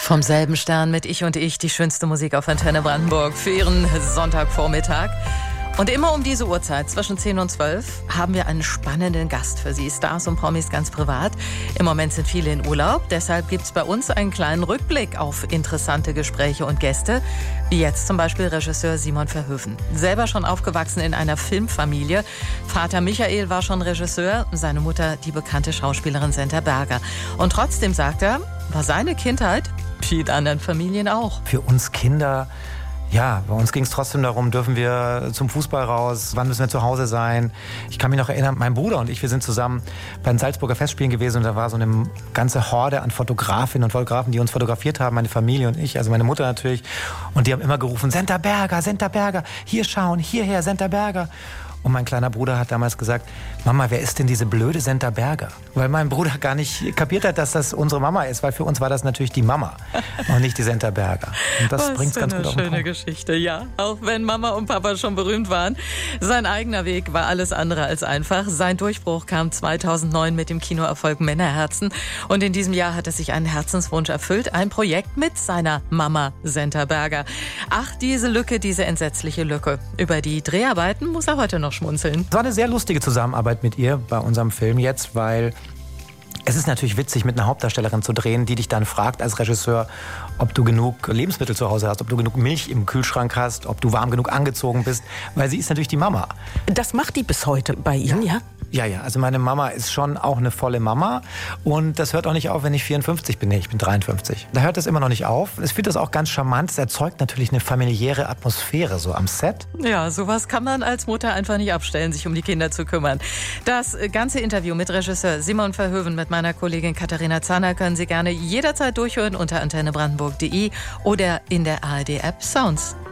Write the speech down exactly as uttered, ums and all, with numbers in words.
Vom selben Stern mit Ich und Ich, die schönste Musik auf Antenne Brandenburg für Ihren Sonntagvormittag. Und immer um diese Uhrzeit, zwischen zehn und zwölf, haben wir einen spannenden Gast für Sie. Stars und Promis ganz privat. Im Moment sind viele in Urlaub. Deshalb gibt es bei uns einen kleinen Rückblick auf interessante Gespräche und Gäste. Wie jetzt zum Beispiel Regisseur Simon Verhoeven. Selber schon aufgewachsen in einer Filmfamilie. Vater Michael war schon Regisseur, seine Mutter die bekannte Schauspielerin Senta Berger. Und trotzdem, sagt er, war seine Kindheit wie in anderen Familien auch. Für uns Kinder... Ja, bei uns ging es trotzdem darum, dürfen wir zum Fußball raus, wann müssen wir zu Hause sein. Ich kann mich noch erinnern, mein Bruder und ich, wir sind zusammen bei den Salzburger Festspielen gewesen und da war so eine ganze Horde an Fotografinnen und Fotografen, die uns fotografiert haben, meine Familie und ich, also meine Mutter natürlich. Und die haben immer gerufen, Senta Berger, Senta Berger, hier schauen, hierher, Senta Berger. Und mein kleiner Bruder hat damals gesagt, Mama, wer ist denn diese blöde Senta Berger? Weil mein Bruder gar nicht kapiert hat, dass das unsere Mama ist, weil für uns war das natürlich die Mama und nicht die Senta Berger. Und das bringt es ganz gut auf den Punkt. Schöne Geschichte, ja. Auch wenn Mama und Papa schon berühmt waren. Sein eigener Weg war alles andere als einfach. Sein Durchbruch kam zweitausendneun mit dem Kinoerfolg Männerherzen. Und in diesem Jahr hat er sich einen Herzenswunsch erfüllt. Ein Projekt mit seiner Mama Senta Berger. Ach, diese Lücke, diese entsetzliche Lücke. Über die Dreharbeiten muss er heute noch schmunzeln. Es war eine sehr lustige Zusammenarbeit mit ihr bei unserem Film jetzt, weil es ist natürlich witzig, mit einer Hauptdarstellerin zu drehen, die dich dann fragt als Regisseur, ob du genug Lebensmittel zu Hause hast, ob du genug Milch im Kühlschrank hast, ob du warm genug angezogen bist, weil sie ist natürlich die Mama. Das macht die bis heute bei Ihnen, ja? Ja, ja, also meine Mama ist schon auch eine volle Mama und das hört auch nicht auf, wenn ich vierundfünfzig bin. Nee, ich bin dreiundfünfzig. Da hört das immer noch nicht auf. Ich finde das auch ganz charmant. Es erzeugt natürlich eine familiäre Atmosphäre so am Set. Ja, sowas kann man als Mutter einfach nicht abstellen, sich um die Kinder zu kümmern. Das ganze Interview mit Regisseur Simon Verhoeven mit meiner Kollegin Katharina Zahner können Sie gerne jederzeit durchhören unter antenne brandenburg punkt de oder in der A R D-App Sounds.